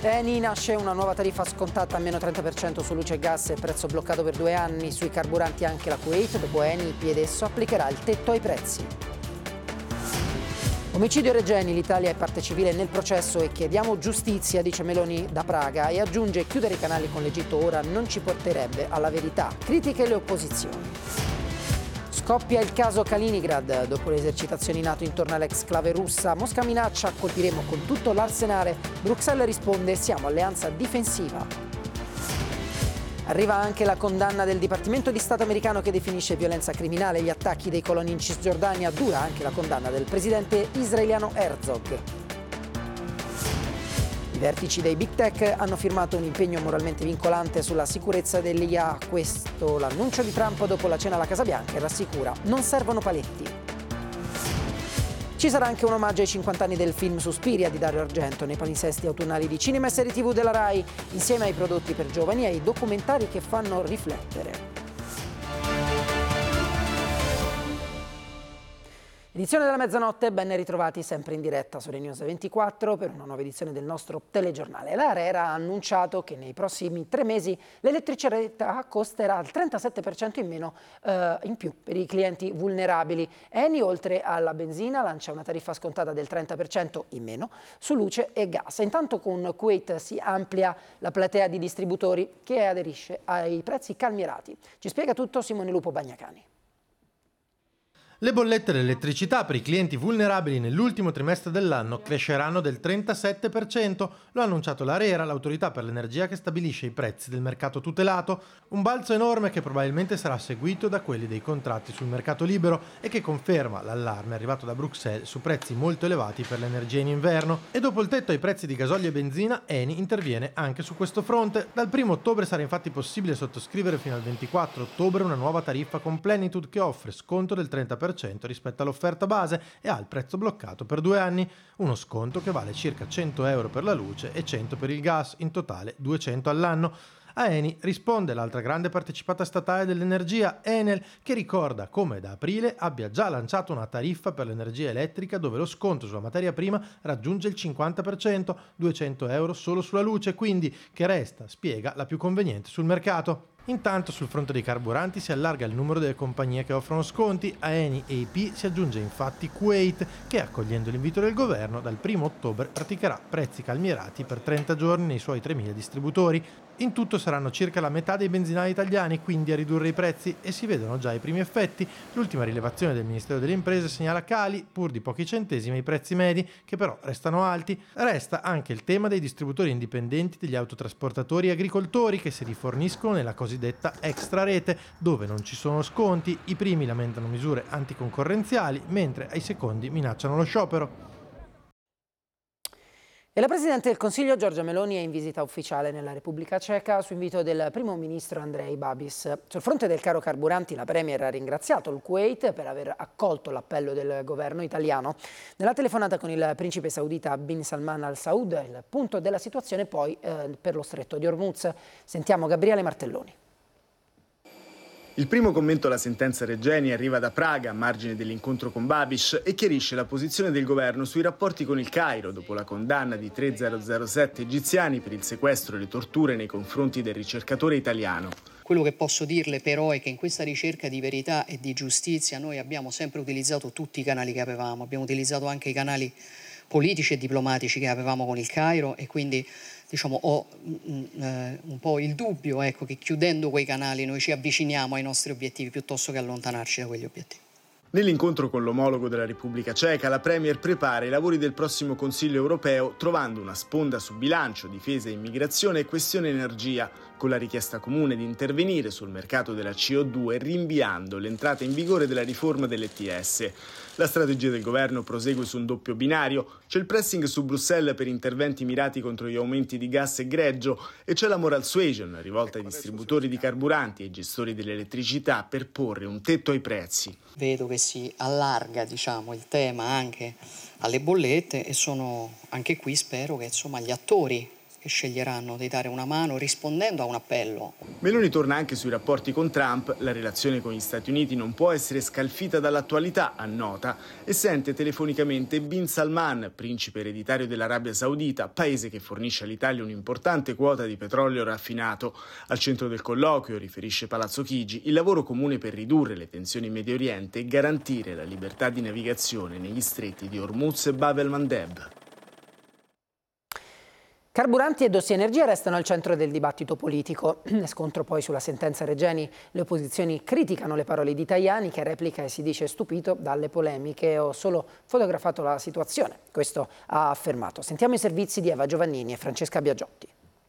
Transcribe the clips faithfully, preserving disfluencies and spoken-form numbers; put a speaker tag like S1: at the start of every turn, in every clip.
S1: Eni nasce una nuova tariffa scontata a meno trenta per cento su luce e gas e prezzo bloccato per due anni. Sui carburanti anche la Kuwait, dopo Eni, Piedesso applicherà il tetto ai prezzi. Omicidio Regeni, l'Italia è parte civile nel processo e chiediamo giustizia, dice Meloni da Praga, e aggiunge: chiudere i canali con l'Egitto ora non ci porterebbe alla verità. Critiche le opposizioni. Scoppia il caso Kaliningrad. Dopo le esercitazioni NATO intorno all'ex clave russa, Mosca minaccia: colpiremo con tutto l'arsenale. Bruxelles risponde: siamo alleanza difensiva. Arriva anche la condanna del Dipartimento di Stato americano che definisce violenza criminale gli attacchi dei coloni in Cisgiordania. Dura anche la condanna del presidente israeliano Herzog. I vertici dei Big Tech hanno firmato un impegno moralmente vincolante sulla sicurezza dell'I A. Questo l'annuncio di Trump dopo la cena alla Casa Bianca, e rassicura: non servono paletti. Ci sarà anche un omaggio ai cinquanta anni del film Suspiria di Dario Argento nei palinsesti autunnali di cinema e serie tivù della Rai, insieme ai prodotti per giovani e ai documentari che fanno riflettere. Edizione della mezzanotte, ben ritrovati sempre in diretta su Rai News ventiquattro per una nuova edizione del nostro telegiornale. L'ARERA ha annunciato che nei prossimi tre mesi l'elettricità costerà il trentasette per cento in meno eh, in più per i clienti vulnerabili. Eni, oltre alla benzina, lancia una tariffa scontata del trenta per cento in meno su luce e gas. Intanto con Kuwait si amplia la platea di distributori che aderisce ai prezzi calmierati. Ci spiega tutto Simone Lupo Bagnacani.
S2: Le bollette dell'elettricità per i clienti vulnerabili nell'ultimo trimestre dell'anno cresceranno del trentasette per cento, lo ha annunciato l'ARERA, l'autorità per l'energia che stabilisce i prezzi del mercato tutelato, un balzo enorme che probabilmente sarà seguito da quelli dei contratti sul mercato libero e che conferma l'allarme arrivato da Bruxelles su prezzi molto elevati per l'energia in inverno. E dopo il tetto ai prezzi di gasolio e benzina, Eni interviene anche su questo fronte. Dal primo ottobre sarà infatti possibile sottoscrivere fino al ventiquattro ottobre una nuova tariffa con Plenitude che offre sconto del trenta per cento rispetto all'offerta base e ha il prezzo bloccato per due anni, uno sconto che vale circa cento euro per la luce e cento per il gas, in totale duecento all'anno. A Eni risponde l'altra grande partecipata statale dell'energia, Enel, che ricorda come da aprile abbia già lanciato una tariffa per l'energia elettrica dove lo sconto sulla materia prima raggiunge il cinquanta per cento, duecento euro solo sulla luce, quindi che resta, spiega, la più conveniente sul mercato. Intanto sul fronte dei carburanti si allarga il numero delle compagnie che offrono sconti. A Eni e I P si aggiunge infatti Kuwait che, accogliendo l'invito del governo, dal primo ottobre praticherà prezzi calmierati per trenta giorni nei suoi tremila distributori. In tutto saranno circa la metà dei benzinai italiani quindi a ridurre i prezzi e si vedono già i primi effetti. L'ultima rilevazione del Ministero delle Imprese segnala cali pur di pochi centesimi ai prezzi medi, che però restano alti. Resta anche il tema dei distributori indipendenti, degli autotrasportatori e agricoltori che si riforniscono nella cosiddetta extra rete, dove non ci sono sconti. I primi lamentano misure anticoncorrenziali, mentre ai secondi minacciano lo sciopero.
S1: E la Presidente del Consiglio Giorgia Meloni è in visita ufficiale nella Repubblica Ceca su invito del Primo Ministro Andrej Babis. Sul fronte del caro carburanti la Premier ha ringraziato il Kuwait per aver accolto l'appello del governo italiano. Nella telefonata con il principe saudita Bin Salman Al Saud, il punto della situazione poi eh, per lo stretto di Hormuz. Sentiamo Gabriele Martelloni.
S3: Il primo commento alla sentenza Regeni arriva da Praga, a margine dell'incontro con Babiš, e chiarisce la posizione del governo sui rapporti con il Cairo dopo la condanna di tre mila sette egiziani per il sequestro e le torture nei confronti del ricercatore italiano.
S4: Quello che posso dirle però è che in questa ricerca di verità e di giustizia noi abbiamo sempre utilizzato tutti i canali che avevamo, abbiamo utilizzato anche i canali politici e diplomatici che avevamo con il Cairo e quindi diciamo ho mh, eh, un po' il dubbio ecco, che chiudendo quei canali noi ci avviciniamo ai nostri obiettivi piuttosto che allontanarci da quegli obiettivi.
S3: Nell'incontro con l'omologo della Repubblica Ceca, la Premier prepara i lavori del prossimo Consiglio europeo trovando una sponda su bilancio, difesa, immigrazione e questione energia, con la richiesta comune di intervenire sul mercato della C O due rinviando l'entrata in vigore della riforma dell'E T S. La strategia del governo prosegue su un doppio binario, c'è il pressing su Bruxelles per interventi mirati contro gli aumenti di gas e greggio e c'è la moral suasion rivolta ai distributori di carburanti e ai gestori dell'elettricità per porre un tetto ai prezzi.
S4: Vedo che si allarga diciamo, il tema anche alle bollette e sono anche qui spero che insomma, gli attori che sceglieranno di dare una mano rispondendo a un appello.
S3: Meloni torna anche sui rapporti con Trump. La relazione con gli Stati Uniti non può essere scalfita dall'attualità, annota, e sente telefonicamente Bin Salman, principe ereditario dell'Arabia Saudita, paese che fornisce all'Italia un'importante quota di petrolio raffinato. Al centro del colloquio, riferisce Palazzo Chigi, il lavoro comune per ridurre le tensioni in Medio Oriente e garantire la libertà di navigazione negli stretti di Hormuz e Bab el-Mandeb.
S1: Carburanti e dossier energia restano al centro del dibattito politico. Scontro poi sulla sentenza Regeni. Le opposizioni criticano le parole di Tajani, che replica e si dice stupito dalle polemiche. Ho solo fotografato la situazione. Questo ha affermato. Sentiamo i servizi di Eva Giovannini e Francesca Biagiotti.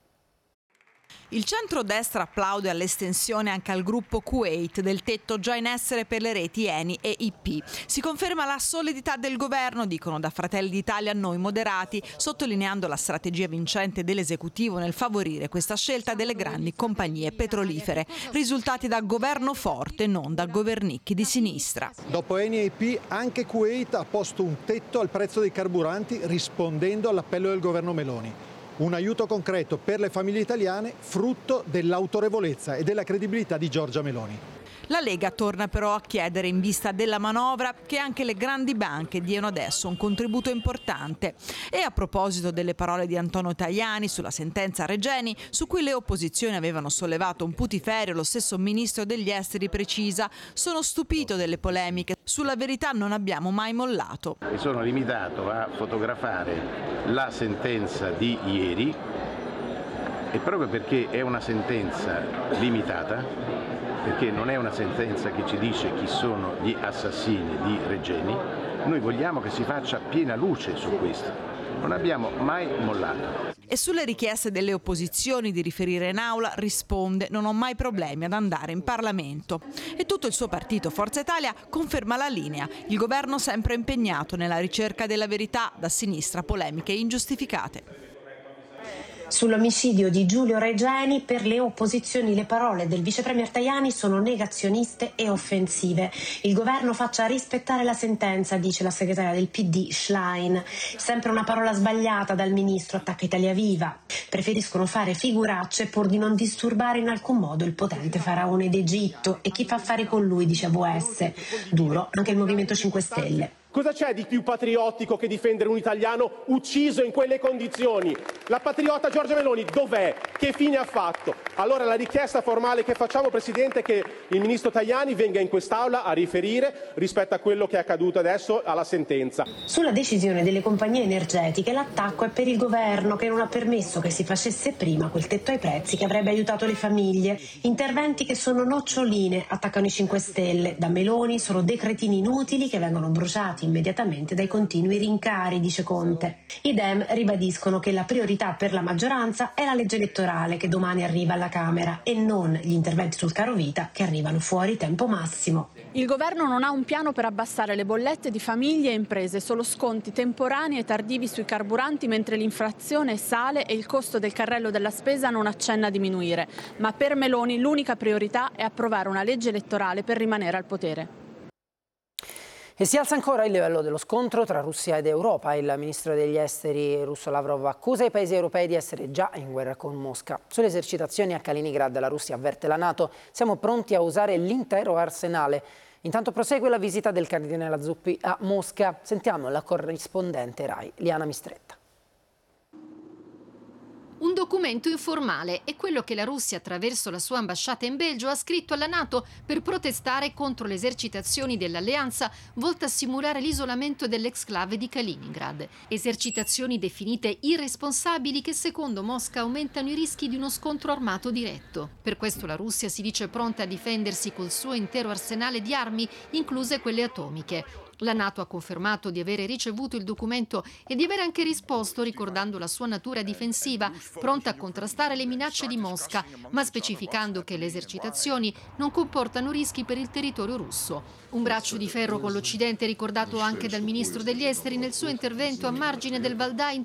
S5: Il centrodestra applaude all'estensione anche al gruppo Kuwait del tetto già in essere per le reti Eni e I P. Si conferma la solidità del governo, dicono da Fratelli d'Italia noi moderati, sottolineando la strategia vincente dell'esecutivo nel favorire questa scelta delle grandi compagnie petrolifere. Risultati da governo forte, non da governicchi di sinistra.
S6: Dopo Eni e I P, anche Kuwait ha posto un tetto al prezzo dei carburanti rispondendo all'appello del governo Meloni. Un aiuto concreto per le famiglie italiane, frutto dell'autorevolezza e della credibilità di Giorgia Meloni.
S5: La Lega torna però a chiedere, in vista della manovra, che anche le grandi banche diano adesso un contributo importante. E a proposito delle parole di Antonio Tajani sulla sentenza Regeni, su cui le opposizioni avevano sollevato un putiferio, lo stesso ministro degli esteri precisa: sono stupito delle polemiche, sulla verità non abbiamo mai mollato.
S7: Mi sono limitato a fotografare la sentenza di ieri e proprio perché è una sentenza limitata, perché non è una sentenza che ci dice chi sono gli assassini di Regeni, noi vogliamo che si faccia piena luce su questo. Non abbiamo mai mollato.
S5: E sulle richieste delle opposizioni di riferire in aula risponde: non ho mai problemi ad andare in Parlamento. E tutto il suo partito, Forza Italia, conferma la linea. Il governo sempre impegnato nella ricerca della verità, da sinistra polemiche ingiustificate.
S8: Sull'omicidio di Giulio Regeni, per le opposizioni le parole del vice premier Tajani sono negazioniste e offensive. Il governo faccia rispettare la sentenza, dice la segretaria del P D Schlein. Sempre una parola sbagliata dal ministro, attacca Italia Viva. Preferiscono fare figuracce pur di non disturbare in alcun modo il potente faraone d'Egitto e chi fa affari con lui, dice A V S. Duro anche il Movimento cinque Stelle.
S9: Cosa c'è di più patriottico che difendere un italiano ucciso in quelle condizioni? La patriota Giorgia Meloni dov'è? Che fine ha fatto? Allora la richiesta formale che facciamo, Presidente, è che il Ministro Tajani venga in quest'Aula a riferire rispetto a quello che è accaduto adesso alla sentenza.
S8: Sulla decisione delle compagnie energetiche l'attacco è per il governo, che non ha permesso che si facesse prima quel tetto ai prezzi che avrebbe aiutato le famiglie. Interventi che sono noccioline, attaccano i cinque Stelle. Da Meloni sono decretini inutili che vengono bruciati immediatamente dai continui rincari, dice Conte. I Dem ribadiscono che la priorità per la maggioranza è la legge elettorale che domani arriva alla Camera e non gli interventi sul caro vita che arrivano fuori tempo massimo.
S10: Il governo non ha un piano per abbassare le bollette di famiglie e imprese, solo sconti temporanei e tardivi sui carburanti, mentre l'inflazione sale e il costo del carrello della spesa non accenna a diminuire. Ma per Meloni l'unica priorità è approvare una legge elettorale per rimanere al potere.
S1: E si alza ancora il livello dello scontro tra Russia ed Europa. Il ministro degli esteri russo Lavrov accusa i paesi europei di essere già in guerra con Mosca. Sulle esercitazioni a Kaliningrad la Russia avverte la NATO: siamo pronti a usare l'intero arsenale. Intanto prosegue la visita del cardinale Zuppi a Mosca. Sentiamo la corrispondente Rai, Liana Mistretta.
S11: Un documento informale è quello che la Russia, attraverso la sua ambasciata in Belgio, ha scritto alla NATO per protestare contro le esercitazioni dell'alleanza volte a simulare l'isolamento dell'exclave di Kaliningrad. Esercitazioni definite irresponsabili che secondo Mosca aumentano i rischi di uno scontro armato diretto. Per questo la Russia si dice pronta a difendersi col suo intero arsenale di armi, incluse quelle atomiche. La NATO ha confermato di avere ricevuto il documento e di aver anche risposto ricordando la sua natura difensiva, pronta a contrastare le minacce di Mosca, ma specificando che le esercitazioni non comportano rischi per il territorio russo. Un braccio di ferro con l'Occidente ricordato anche dal ministro degli esteri nel suo intervento a margine del Valdai